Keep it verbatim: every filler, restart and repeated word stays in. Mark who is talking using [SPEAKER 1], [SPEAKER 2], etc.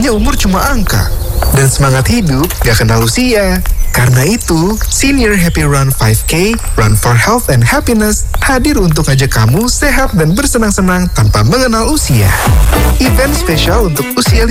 [SPEAKER 1] Intinya umur cuma angka. Dan semangat hidup gak kenal usia. Karena itu, Senior Happy Run lima K, Run for Health and Happiness, hadir untuk ngajak kamu sehat dan bersenang-senang tanpa mengenal usia. Event spesial untuk usia